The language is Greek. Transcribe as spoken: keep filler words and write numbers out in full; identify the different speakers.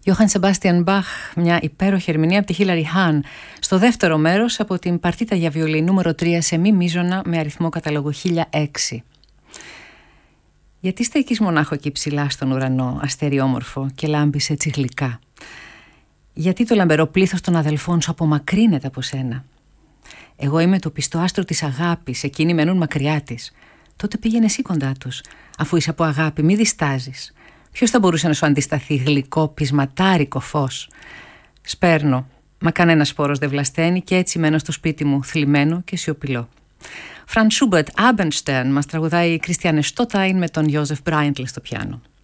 Speaker 1: Johann Sebastian Bach, μια υπέροχη ερμηνεία από τη Hilary Hahn, στο δεύτερο μέρος από την παρτίτα για βιολί νούμερο τρία σε μη μείζωνα με αριθμό καταλόγου χίλια έξι. Γιατί στέκεις μονάχο εκεί ψηλά στον ουρανό, αστεριόμορφο, και λάμπεις έτσι γλυκά? Γιατί το λαμπερό πλήθος των αδελφών σου απομακρύνεται από σένα? Εγώ είμαι το πιστό άστρο της αγάπης, εκείνοι μένουν μακριά της. Τότε πήγαινε εσύ κοντά τους, αφού είσαι από αγάπη, μη διστάζεις. Ποιος θα μπορούσε να σου αντισταθεί, γλυκό, πεισματάρικο φως? Σπέρνω, μα κανένα σπόρος δεν βλασταίνει, και έτσι μένω στο σπίτι μου, θλιμμένο και σιωπηλό. Franz Schubert, Abendstern, μας τραγουδάει η Christiane Stottein με τον Joseph Brändle στο πιάνο.